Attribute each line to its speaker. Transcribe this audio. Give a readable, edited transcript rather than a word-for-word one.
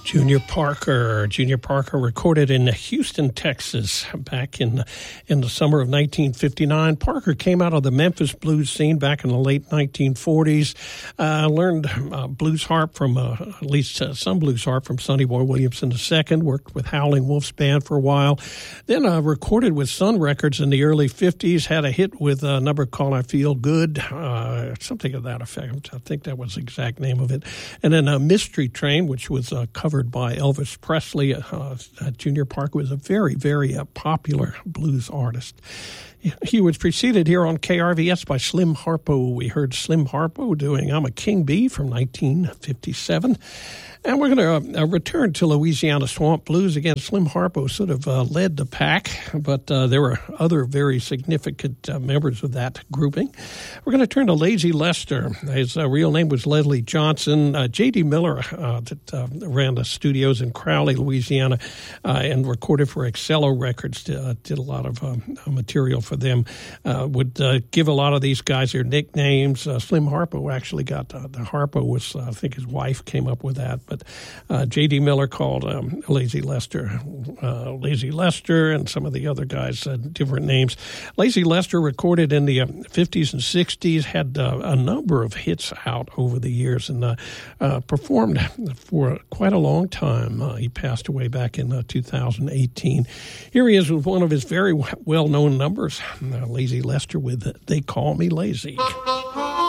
Speaker 1: Junior Parker. Junior Parker recorded in Houston, Texas, back in the summer of 1959. Parker came out of the Memphis blues scene back in the late 1940s. Learned blues harp from at least some blues harp from Sonny Boy Williamson II. Worked with Howling Wolf's band for a while. Then recorded with Sun Records in the early 50s. Had a hit with a number called "I Feel Good," something of that effect. I think that was the exact name of it. And then Mystery Train, which was covered by Elvis Presley. Junior Parker was a very, very popular blues artist. He was preceded here on KRVS by Slim Harpo. We heard Slim Harpo doing "I'm a King Bee" from 1957. And we're going to return to Louisiana Swamp Blues. Again, Slim Harpo sort of led the pack, but there were other very significant members of that grouping. We're going to turn to Lazy Lester. His real name was Leslie Johnson. J.D. Miller, that ran the studios in Crowley, Louisiana, and recorded for Excello Records, did a lot of material for them, would give a lot of these guys their nicknames. Slim Harpo actually got the Harpo was, I think his wife came up with that. But J.D. Miller called Lazy Lester, and some of the other guys different names. Lazy Lester recorded in the 50s and 60s, had a number of hits out over the years, and performed for quite a long time. He passed away back in 2018. Here he is with one of his very well-known numbers, Lazy Lester with "They Call Me Lazy."